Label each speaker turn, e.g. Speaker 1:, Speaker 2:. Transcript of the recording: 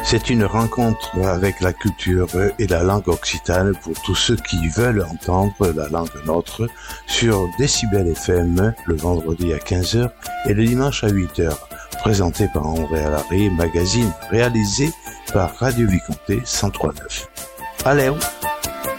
Speaker 1: C'est une rencontre avec la culture et la langue occitane pour tous ceux qui veulent entendre la langue nôtre sur Décibel FM le vendredi à 15h et le dimanche à 8h. Présenté par André Allary, magazine réalisé par Radio Vicomté 103.9. Allez!